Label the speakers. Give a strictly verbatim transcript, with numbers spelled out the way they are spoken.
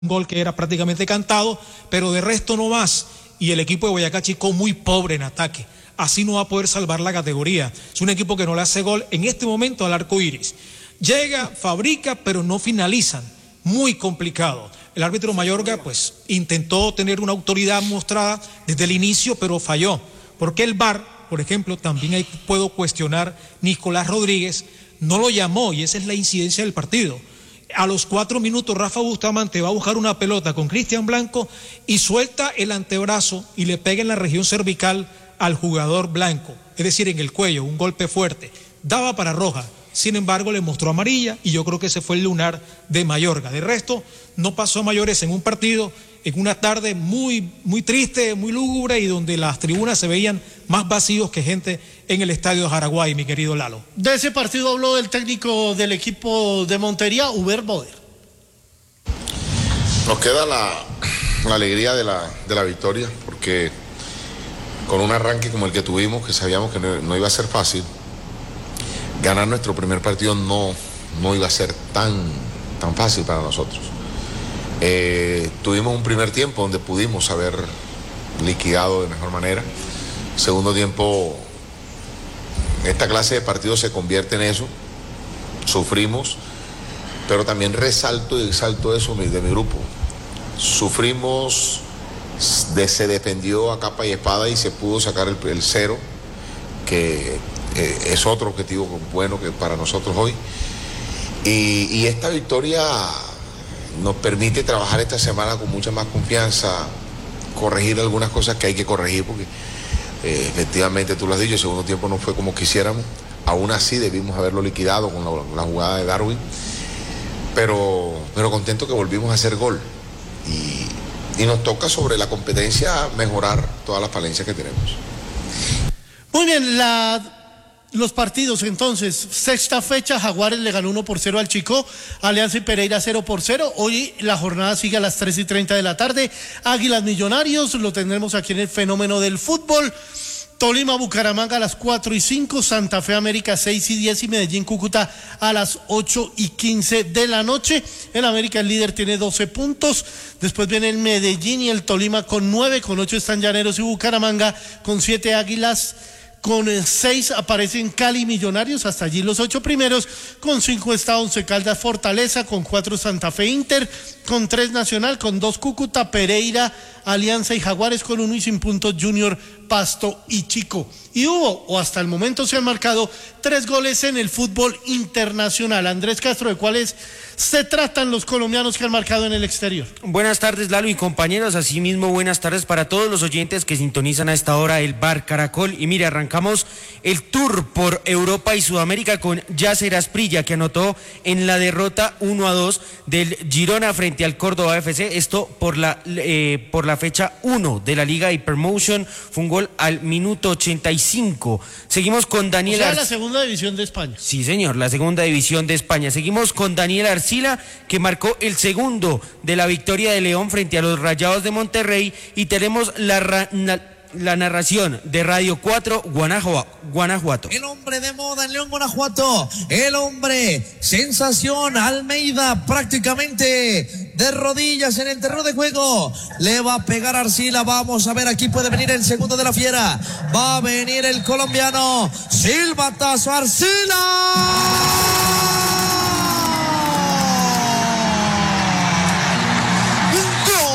Speaker 1: un gol que era prácticamente cantado, pero de resto no más. Y el equipo de Boyacá Chicó muy pobre en ataque. Así no va a poder salvar la categoría. Es un equipo que no le hace gol en este momento al arco iris. Llega, fabrica, pero no finalizan. Muy complicado. El árbitro Mayorga pues intentó tener una autoridad mostrada desde el inicio, pero falló. Porque el V A R, por ejemplo, también ahí puedo cuestionar, Nicolás Rodríguez no lo llamó y esa es la incidencia del partido. A los cuatro minutos Rafa Bustamante va a buscar una pelota con Cristian Blanco y suelta el antebrazo y le pega en la región cervical al jugador Blanco, es decir, en el cuello, un golpe fuerte. Daba para roja, sin embargo le mostró amarilla y yo creo que ese fue el lunar de Mayorga. De resto, no pasó a mayores en un partido, en una tarde muy, muy triste, muy lúgubre y donde las tribunas se veían más vacíos que gente en el estadio de Jaraguay, mi querido Lalo.
Speaker 2: De ese partido habló el técnico del equipo de Montería, Hubert Boder.
Speaker 3: Nos queda la, la alegría de la, de la victoria, porque con un arranque como el que tuvimos, que sabíamos que no, no iba a ser fácil, ganar nuestro primer partido no, no iba a ser tan, tan fácil para nosotros. Eh, tuvimos un primer tiempo donde pudimos haber liquidado de mejor manera. Segundo tiempo, esta clase de partidos se convierte en eso. Sufrimos, pero también resalto y exalto eso de mi grupo. Sufrimos, de, se defendió a capa y espada y se pudo sacar el, el cero, que eh, es otro objetivo bueno que para nosotros hoy. Y, y esta victoria nos permite trabajar esta semana con mucha más confianza, corregir algunas cosas que hay que corregir, porque eh, efectivamente tú lo has dicho, el segundo tiempo no fue como quisiéramos, aún así debimos haberlo liquidado con la, la jugada de Darwin, pero, pero contento que volvimos a hacer gol y, y nos toca sobre la competencia mejorar todas las falencias que tenemos.
Speaker 2: Muy bien, la... Los partidos entonces, sexta fecha, Jaguares le ganó uno por cero al Chicó, Alianza y Pereira cero por cero, hoy la jornada sigue a las tres y treinta de la tarde, Águilas Millonarios, lo tendremos aquí en el fenómeno del fútbol, Tolima Bucaramanga a las cuatro y cinco, Santa Fe América seis y diez y Medellín Cúcuta a las ocho y quince de la noche, el América el líder tiene doce puntos, después viene el Medellín y el Tolima con nueve, con ocho están Llaneros y Bucaramanga, con siete Águilas, con seis aparecen Cali Millonarios, hasta allí los ocho primeros, con cinco está Once Caldas Fortaleza, con cuatro Santa Fe Inter, con tres Nacional, con dos Cúcuta, Pereira, Alianza y Jaguares, con uno y sin puntos Junior, Pasto y Chico. Y hubo, o hasta el momento se han marcado, tres goles en el fútbol internacional. Andrés Castro, ¿de cuáles se tratan los colombianos que han marcado en el exterior?
Speaker 4: Buenas tardes, Lalo y compañeros, asimismo buenas tardes para todos los oyentes que sintonizan a esta hora el Bar Caracol. Y mire, arrancamos el tour por Europa y Sudamérica con Yasser Asprilla, que anotó en la derrota uno a dos del Girona frente al Córdoba F C, esto por la, eh, por la fecha uno de la Liga Hypermotion, fue un gol al minuto ochenta y cinco. Seguimos con Daniel...
Speaker 2: O sea,
Speaker 4: Ar...
Speaker 2: la segunda división de España.
Speaker 4: Sí, señor, la segunda división de España. Seguimos con Daniel Arcila, que marcó el segundo de la victoria de León frente a los Rayados de Monterrey, y tenemos la... Ra... la narración de Radio cuatro Guanajuato.
Speaker 5: El hombre de moda en León, Guanajuato, el hombre sensación, Almeida prácticamente de rodillas en el terreno de juego, le va a pegar a Arcila, vamos a ver, aquí puede venir el segundo de la fiera, va a venir el colombiano, silbatazo, Arcila.